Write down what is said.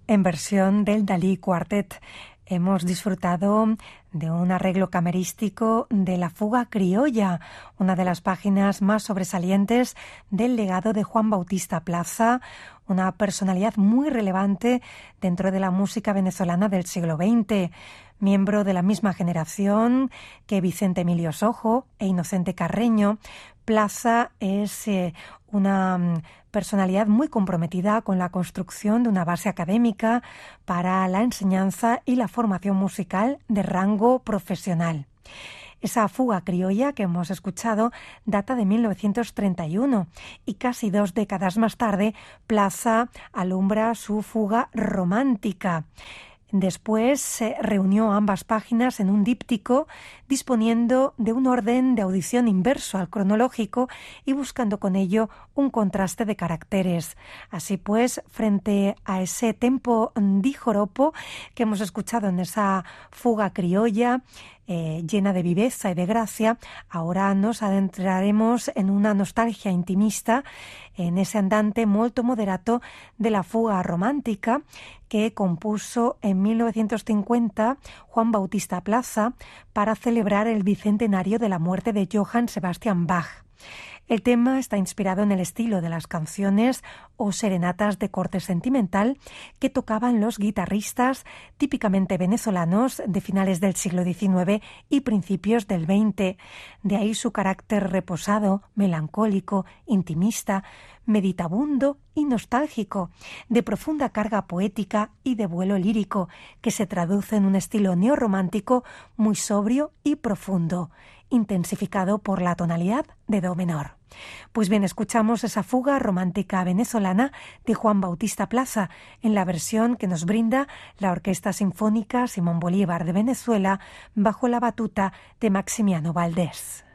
en versión del Dalí Quartet. Hemos disfrutado de un arreglo camerístico de la Fuga Criolla, una de las páginas más sobresalientes del legado de Juan Bautista Plaza, una personalidad muy relevante dentro de la música venezolana del siglo XX, miembro de la misma generación que Vicente Emilio Sojo e Inocente Carreño. Plaza es una personalidad muy comprometida con la construcción de una base académica para la enseñanza y la formación musical de rango profesional. Esa fuga criolla que hemos escuchado data de 1931 y casi 2 décadas más tarde Plaza alumbra su fuga romántica. Después se reunió ambas páginas en un díptico, disponiendo de un orden de audición inverso al cronológico y buscando con ello un contraste de caracteres. Así pues, frente a ese tempo di joropo que hemos escuchado en esa fuga criolla, llena de viveza y de gracia, ahora nos adentraremos en una nostalgia intimista, en ese andante molto moderato de la fuga romántica que compuso en 1950 Juan Bautista Plaza para celebrar el bicentenario de la muerte de Johann Sebastian Bach. El tema está inspirado en el estilo de las canciones o serenatas de corte sentimental que tocaban los guitarristas típicamente venezolanos de finales del siglo XIX y principios del XX. De ahí su carácter reposado, melancólico, intimista, meditabundo y nostálgico, de profunda carga poética y de vuelo lírico, que se traduce en un estilo neorromántico muy sobrio y profundo, intensificado por la tonalidad de do menor. Pues bien, escuchamos esa fuga romántica venezolana de Juan Bautista Plaza en la versión que nos brinda la Orquesta Sinfónica Simón Bolívar de Venezuela bajo la batuta de Maximiano Valdés.